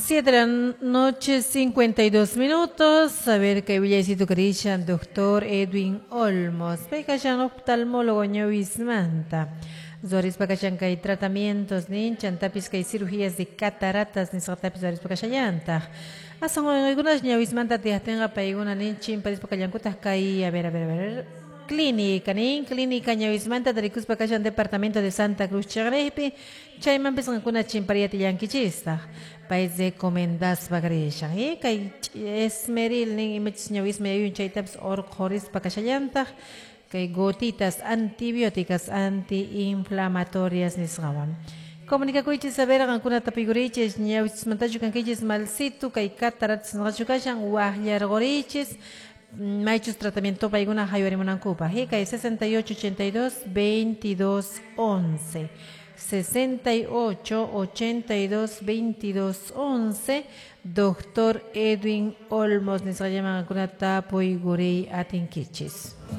7 de la noche, 52 minutos. A ver qué villaycito Christian, doctor Edwin Olmos. Pecachan oftalmólogo ñawismanta. Zoris pacachan que hay tratamientos, ni chantapis que hay cirugías de cataratas, ni satapis zoris pacachayanta. Asan algunas ñawismanta te tenga paiguna ninchin, paris pacayancutas que a ver. Clínica ñawismanta taricus pacachan departamento de Santa Cruz Chagrepi. Chayman pesan kuna chimpariati yanquichista. País de comendas bagreshan. Kay esmeril ning imich ñawisme ayun chaytaps orjoris pacachayanta. Kay gotitas antibióticas antiinflamatorias nisgawan. Comunica kuichis saber alguna tapigurichis ñawismantachu kankichis malsitu kay catarats ngachukashan wahyargorichis. Maichus tratamiento para alguna hayorimonancupa. Hica 68 82 22 11. 68 82 22 11. Doctor Edwin Olmos. Nos llaman alguna tapo y gurey atinquichis.